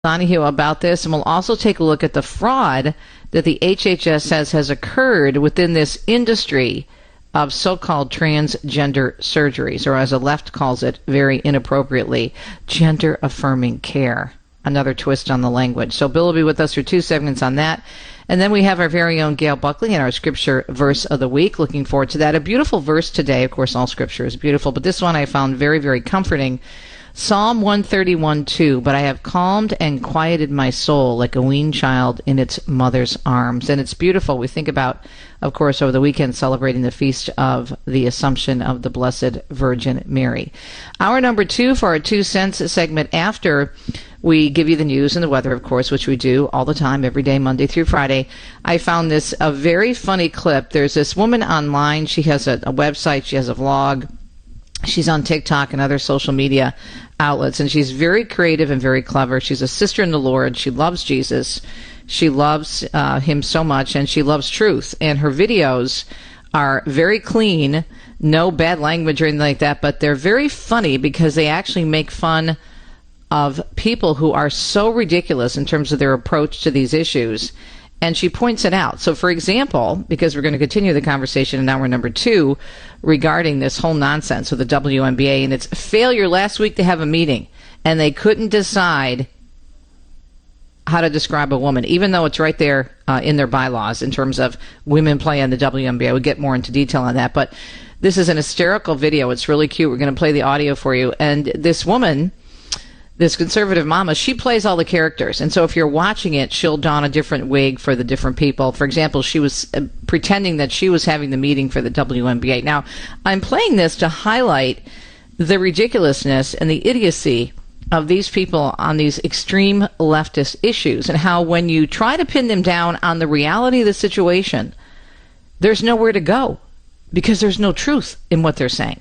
Donahue about this, and we'll also take a look at the fraud that the HHS says has occurred within this industry of so-called transgender surgeries, or as the left calls it very inappropriately, gender-affirming care. Another twist on the language. So Bill will be with us for 2 segments on that. And then we have our very own Gail Buckley and our scripture verse of the week. Looking forward to that. A beautiful verse today. Of course, all scripture is beautiful, but this one I found very, very comforting. Psalm 131:2, but I have calmed and quieted my soul like a weaned child in its mother's arms. And it's beautiful. We think about, of course, over the weekend celebrating the feast of the Assumption of the Blessed Virgin Mary. Hour number 2 for our 2 cents segment after we give you the news and the weather, of course, which we do all the time, every day, Monday through Friday. I found this a very funny clip. There's this woman online. She has a website. She has a vlog. She's on TikTok and other social media outlets, and she's very creative and very clever. She's a sister in the Lord. She loves Jesus. She loves him so much, and she loves truth. And her videos are very clean, no bad language or anything like that, but they're very funny because they actually make fun of people who are so ridiculous in terms of their approach to these issues. And she points it out. So, for example, because we're going to continue the conversation in hour number 2 regarding this whole nonsense with the WNBA and its failure last week to have a meeting, and they couldn't decide how to describe a woman, even though it's right there in their bylaws in terms of women play in the WNBA. We'll get more into detail on that. But this is an hysterical video. It's really cute. We're going to play the audio for you. And this woman, this conservative mama, she plays all the characters. And so if you're watching it, she'll don a different wig for the different people. For example, she was pretending that she was having the meeting for the WNBA. Now, I'm playing this to highlight the ridiculousness and the idiocy of these people on these extreme leftist issues, and how when you try to pin them down on the reality of the situation, there's nowhere to go because there's no truth in what they're saying.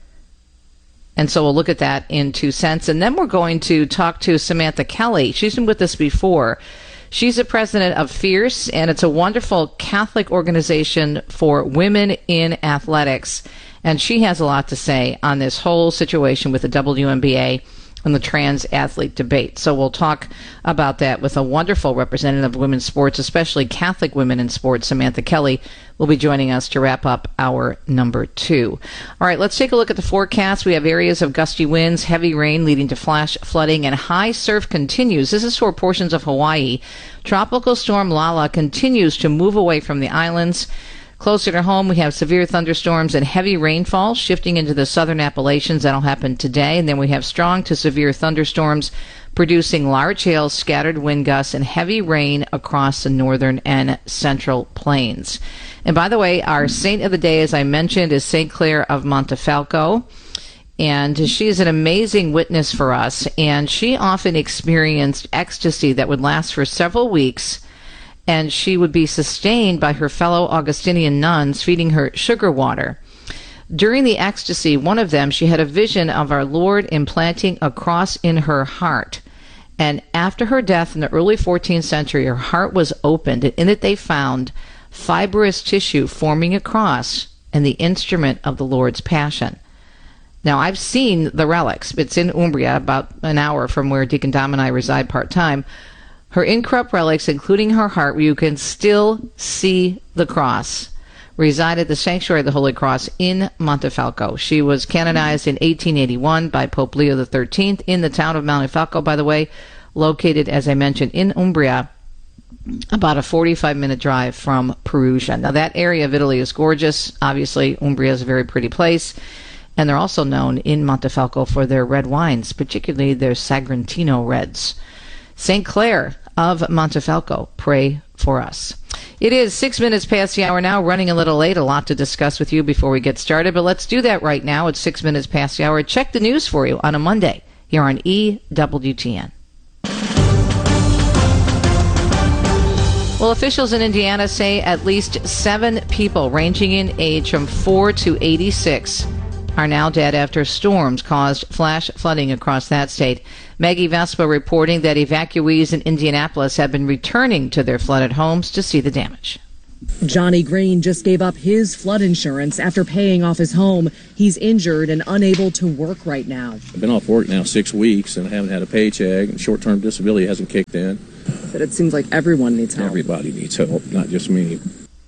And so we'll look at that in 2 cents. And then we're going to talk to Samantha Kelly. She's been with us before. She's the president of Fierce, and it's a wonderful Catholic organization for women in athletics. And she has a lot to say on this whole situation with the WNBA and the trans athlete debate. So we'll talk about that with a wonderful representative of women's sports, especially Catholic women in sports. Samantha Kelly will be joining us to wrap up hour number 2. All right, let's take a look at the forecast. We have areas of gusty winds, heavy rain leading to flash flooding, and high surf continues. This is for portions of Hawaii. Tropical storm Lala continues to move away from the islands. Closer to home, we have severe thunderstorms and heavy rainfall shifting into the southern Appalachians. That'll happen today. And then we have strong to severe thunderstorms producing large hail, scattered wind gusts, and heavy rain across the northern and central plains. And by the way, our saint of the day, as I mentioned, is St. Clare of Montefalco. And she is an amazing witness for us. And she often experienced ecstasy that would last for several weeks. And she would be sustained by her fellow Augustinian nuns feeding her sugar water. During the ecstasy, one of them, she had a vision of our Lord implanting a cross in her heart. And after her death in the early 14th century, her heart was opened, and in it they found fibrous tissue forming a cross and the instrument of the Lord's Passion. Now, I've seen the relics. It's in Umbria, about an hour from where Deacon Dom and I reside part-time. Her incorrupt relics, including her heart, where you can still see the cross, reside at the Sanctuary of the Holy Cross in Montefalco. She was canonized in 1881 by Pope Leo XIII in the town of Montefalco, by the way, located, as I mentioned, in Umbria, about a 45-minute drive from Perugia. Now, that area of Italy is gorgeous. Obviously, Umbria is a very pretty place. And they're also known in Montefalco for their red wines, particularly their Sagrantino reds. St. Clare of Montefalco, pray for us. It is 6 minutes past the hour now, running a little late. A lot to discuss with you before we get started, but let's do that right now. It's 6 minutes past the hour. Check the news for you on a Monday here on EWTN. Well, officials in Indiana say at least 7 people ranging in age from 4 to 86 are now dead after storms caused flash flooding across that state. Maggie Vespa reporting that evacuees in Indianapolis have been returning to their flooded homes to see the damage. Johnny Green just gave up his flood insurance after paying off his home. He's injured and unable to work right now. I've been off work now 6 weeks and I haven't had a paycheck, and short-term disability hasn't kicked in. But it seems like everyone needs help. Everybody needs help, not just me.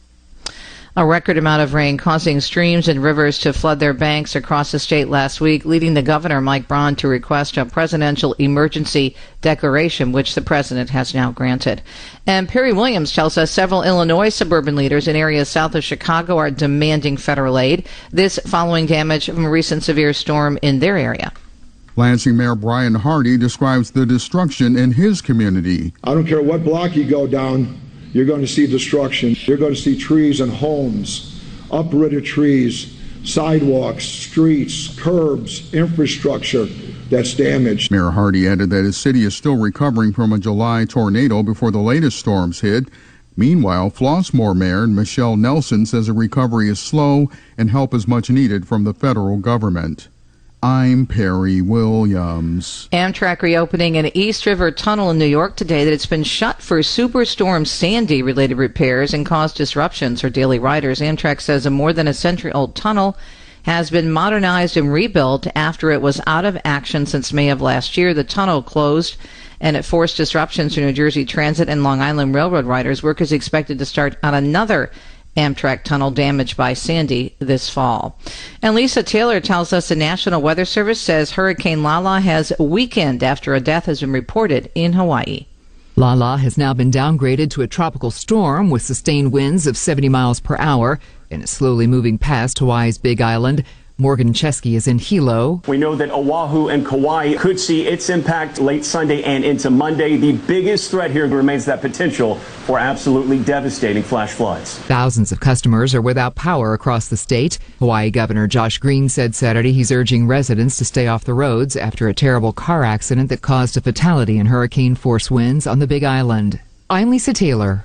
A record amount of rain causing streams and rivers to flood their banks across the state last week, leading the governor, Mike Braun, to request a presidential emergency declaration, which the president has now granted. And Perry Williams tells us several Illinois suburban leaders in areas south of Chicago are demanding federal aid. This following damage from a recent severe storm in their area. Lansing Mayor Brian Hardy describes the destruction in his community. I don't care what block you go down, you're going to see destruction. You're going to see trees and homes, uprooted trees, sidewalks, streets, curbs, infrastructure that's damaged. Mayor Hardy added that his city is still recovering from a July tornado before the latest storms hit. Meanwhile, Flossmoor Mayor Michelle Nelson says the recovery is slow and help is much needed from the federal government. I'm Perry Williams. Amtrak reopening an East River tunnel in New York today that it's been shut for Superstorm Sandy related repairs and caused disruptions for daily riders. Amtrak says a more than a century old tunnel has been modernized and rebuilt after it was out of action since May of last year. The tunnel closed and it forced disruptions for New Jersey Transit and Long Island Railroad riders. Work is expected to start on another Amtrak tunnel damaged by Sandy this fall. And Lisa Taylor tells us the National Weather Service says Hurricane Lala has weakened after a death has been reported in Hawaii. Lala has now been downgraded to a tropical storm with sustained winds of 70 miles per hour and is slowly moving past Hawaii's Big Island. Morgan Chesky is in Hilo. We know that Oahu and Kauai could see its impact late Sunday and into Monday. The biggest threat here remains that potential for absolutely devastating flash floods. Thousands of customers are without power across the state. Hawaii Governor Josh Green said Saturday he's urging residents to stay off the roads after a terrible car accident that caused a fatality in hurricane-force winds on the Big Island. I'm Lisa Taylor.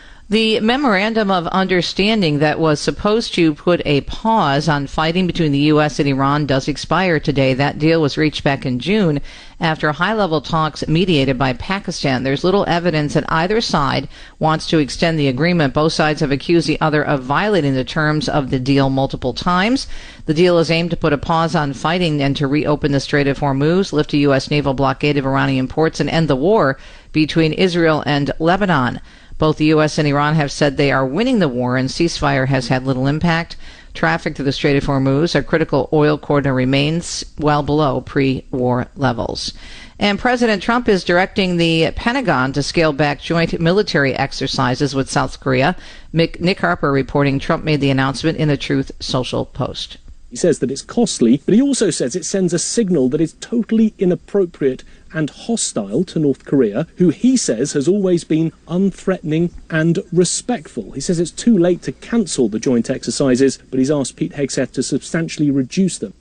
The memorandum of understanding that was supposed to put a pause on fighting between the U.S. and Iran does expire today. That deal was reached back in June after high-level talks mediated by Pakistan. There's little evidence that either side wants to extend the agreement. Both sides have accused the other of violating the terms of the deal multiple times. The deal is aimed to put a pause on fighting and to reopen the Strait of Hormuz, lift a U.S. naval blockade of Iranian ports, and end the war between Israel and Lebanon. Both the U.S. and Iran have said they are winning the war, and ceasefire has had little impact. Traffic through the Strait of Hormuz, a critical oil corridor, remains well below pre-war levels. And President Trump is directing the Pentagon to scale back joint military exercises with South Korea. Nick Harper reporting Trump made the announcement in a Truth Social post. He says that it's costly, but he also says it sends a signal that is totally inappropriate and hostile to North Korea, who he says has always been unthreatening and respectful. He says it's too late to cancel the joint exercises, but he's asked Pete Hegseth to substantially reduce them.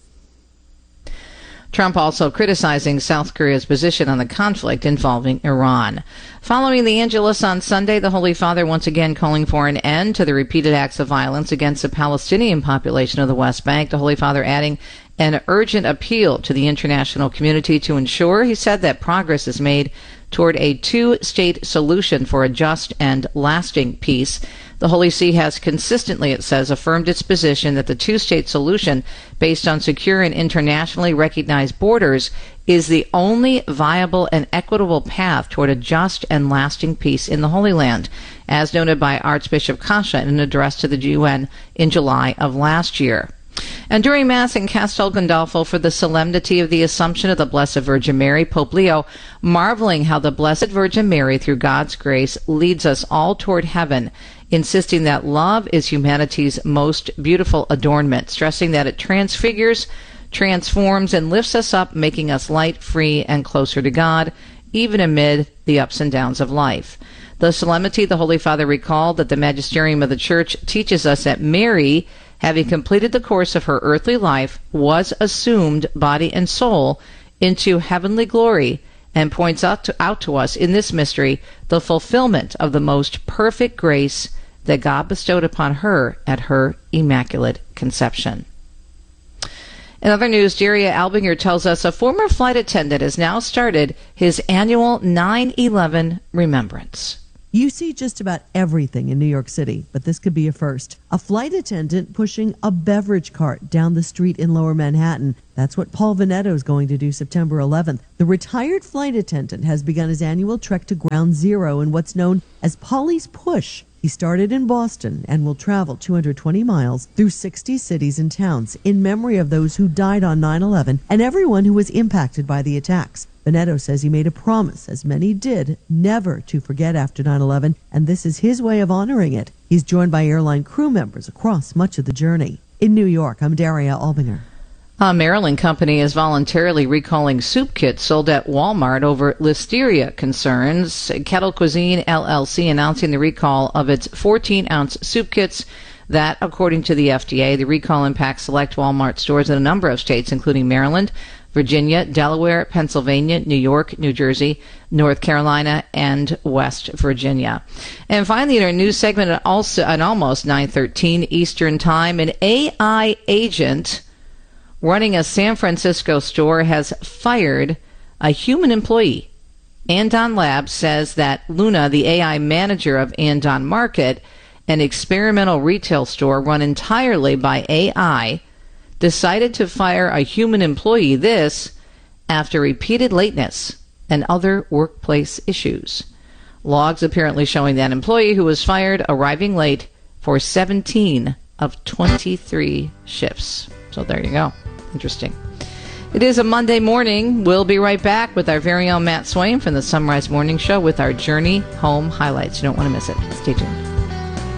Trump also criticizing South Korea's position on the conflict involving Iran. Following the Angelus on Sunday, the Holy Father once again calling for an end to the repeated acts of violence against the Palestinian population of the West Bank. The Holy Father adding an urgent appeal to the international community to ensure, he said, that progress is made toward a two-state solution for a just and lasting peace. The Holy See has consistently, it says, affirmed its position that the two-state solution based on secure and internationally recognized borders is the only viable and equitable path toward a just and lasting peace in the Holy Land, as noted by Archbishop Kasha in an address to the UN in July of last year. And during Mass in Castel Gandolfo for the solemnity of the Assumption of the Blessed Virgin Mary, Pope Leo, marveling how the Blessed Virgin Mary, through God's grace, leads us all toward heaven, insisting that love is humanity's most beautiful adornment, stressing that it transfigures, transforms, and lifts us up, making us light, free, and closer to God, even amid the ups and downs of life. The solemnity, the Holy Father recalled that the Magisterium of the Church teaches us that Mary, having completed the course of her earthly life, was assumed, body and soul, into heavenly glory, and points out to us in this mystery the fulfillment of the most perfect grace that God bestowed upon her at her Immaculate Conception. In other news, Daria Albinger tells us a former flight attendant has now started his annual 9/11 remembrance. You see just about everything in New York City, but this could be a first. A flight attendant pushing a beverage cart down the street in Lower Manhattan. That's what Paul Veneto is going to do September 11th. The retired flight attendant has begun his annual trek to Ground Zero in what's known as Polly's Push. He started in Boston and will travel 220 miles through 60 cities and towns in memory of those who died on 9/11 and everyone who was impacted by the attacks. Veneto says he made a promise, as many did, never to forget after 9/11, and this is his way of honoring it. He's joined by airline crew members across much of the journey. In New York, I'm Daria Albinger. A Maryland company is voluntarily recalling soup kits sold at Walmart over listeria concerns. Kettle Cuisine LLC announcing the recall of its 14-ounce soup kits that, according to the FDA, the recall impacts select Walmart stores in a number of states, including Maryland, Virginia, Delaware, Pennsylvania, New York, New Jersey, North Carolina, and West Virginia. And finally, in our news segment at almost 9:13 Eastern Time, an AI agent running a San Francisco store has fired a human employee. Andon Labs says that Luna, the AI manager of Andon Market, an experimental retail store run entirely by AI, decided to fire a human employee, this after repeated lateness and other workplace issues. Logs apparently showing that employee who was fired arriving late for 17 of 23 shifts. So there you go. Interesting. It is a Monday morning. We'll be right back with our very own Matt Swain from the Sunrise Morning Show with our Journey Home highlights. You don't want to miss it. Stay tuned.